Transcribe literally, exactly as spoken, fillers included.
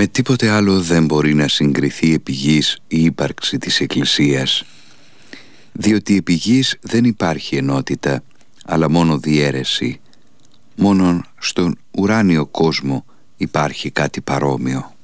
Με τίποτε άλλο δεν μπορεί να συγκριθεί επί γης η ύπαρξη της Εκκλησίας, διότι επί γης δεν υπάρχει ενότητα, αλλά μόνο διαίρεση. Μόνον στον ουράνιο κόσμο υπάρχει κάτι παρόμοιο.